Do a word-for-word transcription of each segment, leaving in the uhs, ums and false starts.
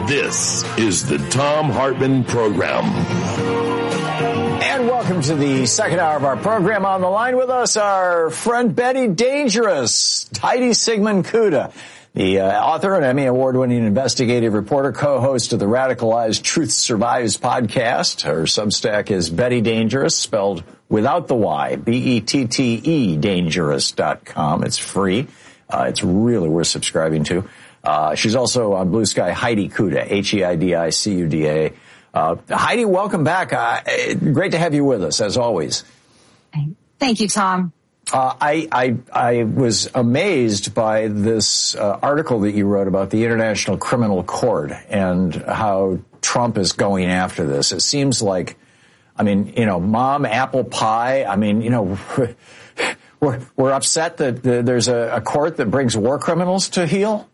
This is the Thom Hartmann Program. And welcome to the second hour of our program. On the line with us, our friend Betty Dangerous, Heidi Sigmund Kuda, the uh, author and Emmy Award-winning investigative reporter, co-host of the Radicalized Truth Survives podcast. Her Substack is Betty Dangerous, spelled without the Y, B E T T E, dangerous dot com. It's free. Uh, it's really worth subscribing to. Uh, she's also on Blue Sky, Heidi Kuda, H E I D I C U D A. Uh, Heidi, welcome back. Uh, great to have you with us, as always. Thank you, Tom. Uh, I, I, I was amazed by this uh, article that you wrote about the International Criminal Court and how Trump is going after this. It seems like, I mean, you know, mom, apple pie. I mean, you know, we're, we're upset that there's a, a court that brings war criminals to heel.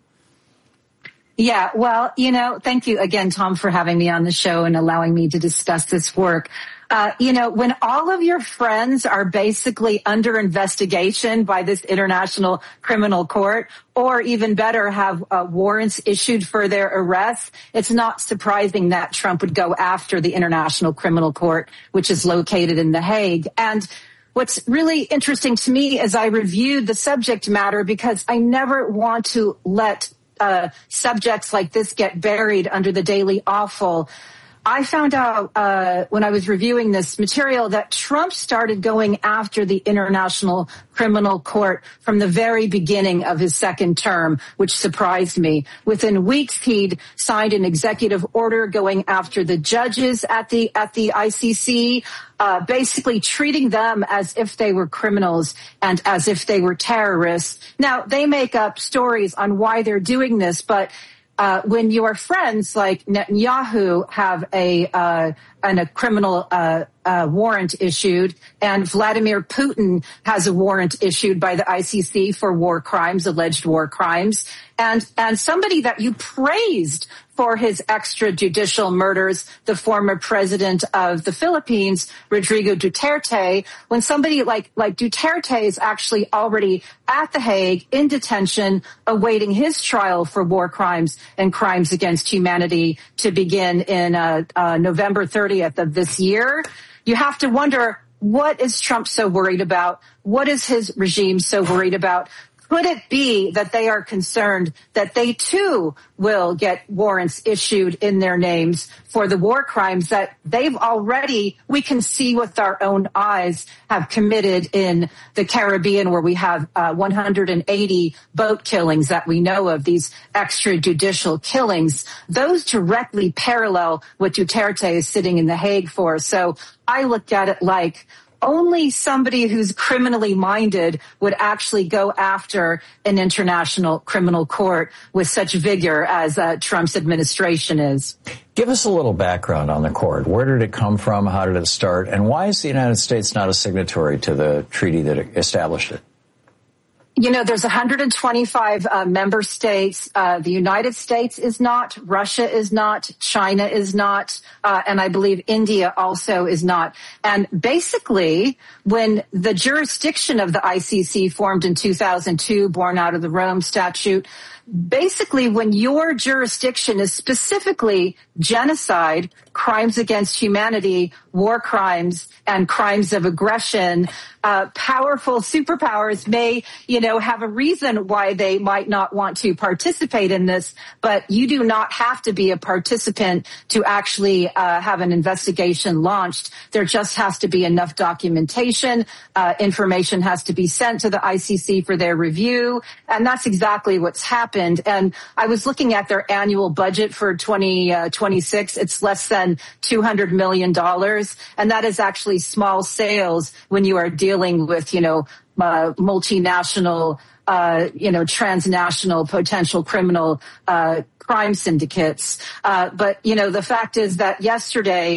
Yeah, well, you know, thank you again, Tom, for having me on the show and allowing me to discuss this work. Uh, you know, when all of your friends are basically under investigation by this International Criminal Court, or even better, have uh, warrants issued for their arrests, it's not surprising that Trump would go after the International Criminal Court, which is located in The Hague. And what's really interesting to me is I reviewed the subject matter because I never want to let Uh, subjects like this get buried under the daily awful. I found out uh, when I was reviewing this material that Trump started going after the International Criminal Court from the very beginning of his second term, which surprised me. Within weeks, he'd signed an executive order going after the judges at the at the I C C, uh, basically treating them as if they were criminals and as if they were terrorists. Now, they make up stories on why they're doing this, but Uh, when your friends like Netanyahu have a uh, an, a criminal uh, uh, warrant issued, and Vladimir Putin has a warrant issued by the I C C for war crimes, alleged war crimes, and and somebody that you praised for his extrajudicial murders, the former president of the Philippines, Rodrigo Duterte, when somebody like like Duterte is actually already at The Hague in detention, awaiting his trial for war crimes and crimes against humanity to begin in uh, uh, November thirtieth of this year. You have to wonder, what is Trump so worried about? What is his regime so worried about? Could it be that they are concerned that they, too, will get warrants issued in their names for the war crimes that they've already, we can see with our own eyes, have committed in the Caribbean, where we have uh, one hundred eighty boat killings that we know of, these extrajudicial killings. Those directly parallel what Duterte is sitting in The Hague for. So I looked at it like, only somebody who's criminally minded would actually go after an international criminal court with such vigor as uh, Trump's administration is. Give us a little background on the court. Where did it come from? How did it start? And why is the United States not a signatory to the treaty that established it? You know, there's one hundred twenty-five uh, member states. Uh, the United States is not. Russia is not. China is not. Uh, and I believe India also is not. And basically, when the jurisdiction of the I C C formed in two thousand two, born out of the Rome Statute, basically when your jurisdiction is specifically genocide, crimes against humanity, war crimes, and crimes of aggression, uh, powerful superpowers may, you know, have a reason why they might not want to participate in this, but you do not have to be a participant to actually uh, have an investigation launched. There just has to be enough documentation. Uh, information has to be sent to the I C C for their review, and that's exactly what's happened. And I was looking at their annual budget for twenty twenty-six. It's less than two hundred million dollars, and that is actually small sales when you are dealing with, you know, uh, multinational, uh, you know, transnational potential criminal uh crime syndicates. Uh, but, you know, the fact is that yesterday,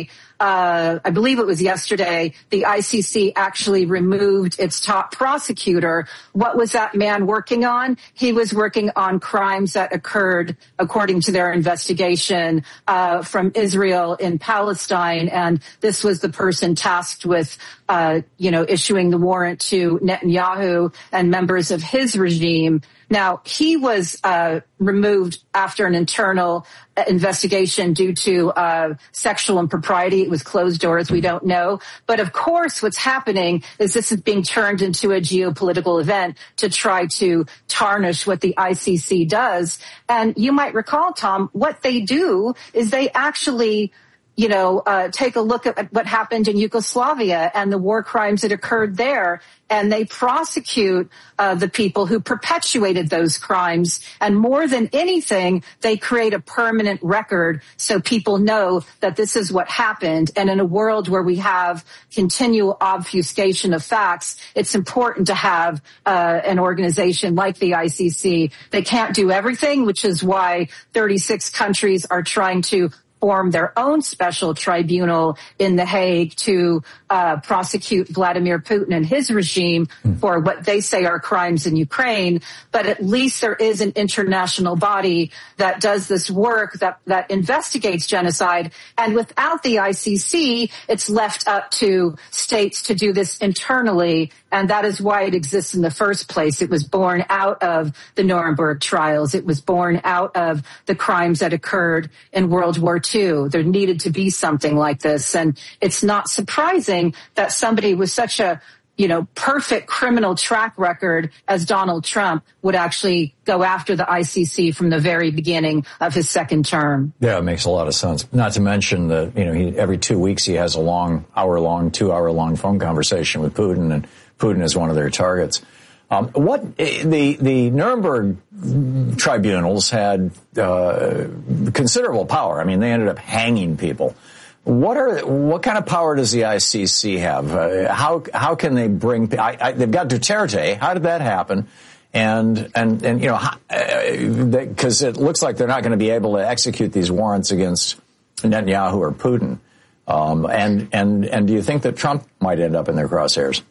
uh, I believe it was yesterday, the I C C actually removed its top prosecutor. What was that man working on? He was working on crimes that occurred, according to their investigation, uh, from Israel in Palestine. And this was the person tasked with, uh, you know, issuing the warrant to Netanyahu and members of his regime. Now, he was uh removed after an internal investigation due to uh sexual impropriety. It was closed doors. We don't know. But of course, what's happening is this is being turned into a geopolitical event to try to tarnish what the I C C does. And you might recall, Tom, what they do is they actually you know, uh, take a look at what happened in Yugoslavia and the war crimes that occurred there. And they prosecute uh, the people who perpetuated those crimes. And more than anything, they create a permanent record so people know that this is what happened. And in a world where we have continual obfuscation of facts, it's important to have uh, an organization like the I C C. They can't do everything, which is why thirty-six countries are trying to form their own special tribunal in The Hague to uh, prosecute Vladimir Putin and his regime mm. for what they say are crimes in Ukraine. But at least there is an international body that does this work, that, that investigates genocide. And without the I C C, it's left up to states to do this internally. And that is why it exists in the first place. It was born out of the Nuremberg trials. It was born out of the crimes that occurred in World War Two. There needed to be something like this. And it's not surprising that somebody with such a, you know, perfect criminal track record as Donald Trump would actually go after the I C C from the very beginning of his second term. Yeah, it makes a lot of sense. Not to mention that, you know, he, every two weeks he has a long, hour-long, two-hour-long phone conversation with Putin, and Putin is one of their targets. Um, what the the Nuremberg tribunals had uh, considerable power. I mean, they ended up hanging people. What are what kind of power does the I C C have? Uh, how how can they bring? I, I, they've got Duterte. How did that happen? And and and you know, because uh, it looks like they're not going to be able to execute these warrants against Netanyahu or Putin. Um, and and and do you think that Trump might end up in their crosshairs?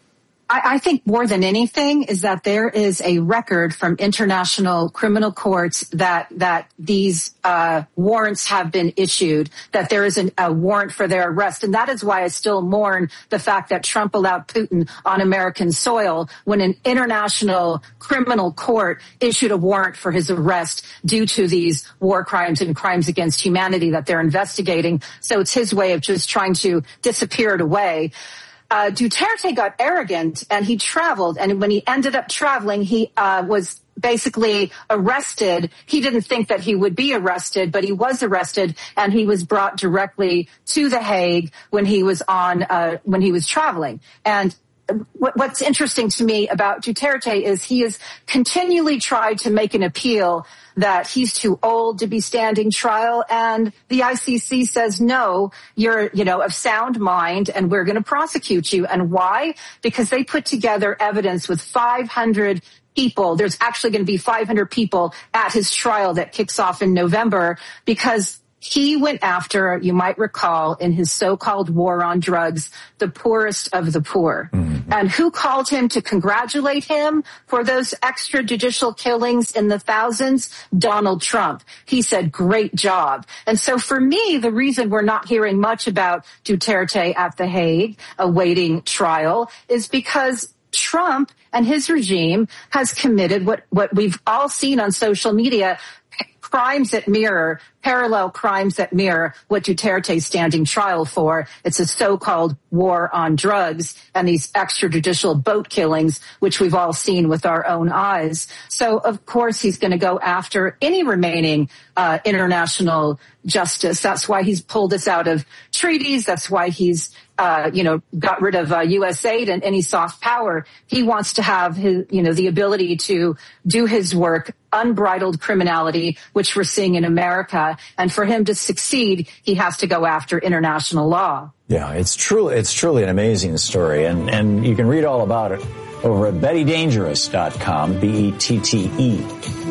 I think more than anything is that there is a record from international criminal courts that that these uh warrants have been issued, that there is an, a warrant for their arrest. And that is why I still mourn the fact that Trump allowed Putin on American soil when an international criminal court issued a warrant for his arrest due to these war crimes and crimes against humanity that they're investigating. So it's his way of just trying to disappear it away. Uh, Duterte got arrogant and he traveled, and when he ended up traveling, he uh, was basically arrested. He didn't think that he would be arrested, but he was arrested, and he was brought directly to The Hague when he was on, uh, when he was traveling. And what's interesting to me about Duterte is he has continually tried to make an appeal that he's too old to be standing trial, and the I C C says, no, you're, you know, of sound mind, and we're going to prosecute you. And why? Because they put together evidence with five hundred people. There's actually going to be five hundred people at his trial that kicks off in November, because he went after, you might recall, in his so-called war on drugs, the poorest of the poor. Mm-hmm. And who called him to congratulate him for those extrajudicial killings in the thousands? Donald Trump. He said, great job. And so for me, the reason we're not hearing much about Duterte at The Hague awaiting trial is because Trump and his regime has committed what, what we've all seen on social media, crimes that mirror, parallel crimes that mirror what Duterte's standing trial for. It's a so-called war on drugs and these extrajudicial boat killings, which we've all seen with our own eyes. So, of course, he's going to go after any remaining uh, international justice. That's why he's pulled us out of treaties. That's why he's Uh, you know, got rid of uh, U S aid and any soft power. He wants to have his, you know, the ability to do his work, unbridled criminality, which we're seeing in America. And for him to succeed, he has to go after international law. Yeah, it's truly, it's truly an amazing story. And, and you can read all about it over at Betty Dangerous dot com, B E T T E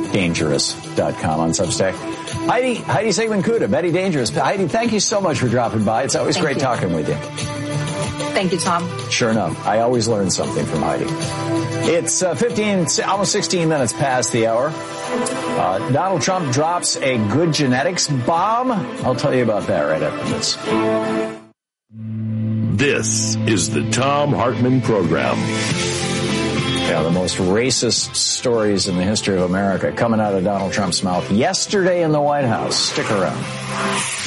dangerous dot com on Substack. Heidi, Heidi Sigmund-Kuta, Betty Dangerous. Heidi, thank you so much for dropping by. It's always thank great you. talking with you. Thank you, Tom. Sure enough. I always learn something from Heidi. It's uh, fifteen, almost sixteen minutes past the hour. Uh, Donald Trump drops a good genetics bomb. I'll tell you about that right after this. This is the Thom Hartmann Program. Yeah, the most racist stories in the history of America coming out of Donald Trump's mouth yesterday in the White House. Stick around.